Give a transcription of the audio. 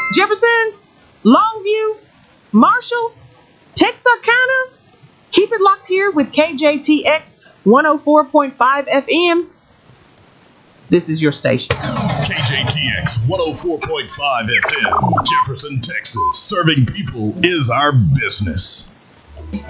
Jefferson, Longview, Marshall, Texarkana. Keep it locked here with KJTX 104.5 FM. This is your station. KJTX 104.5 FM, Jefferson, Texas. Serving people is our business.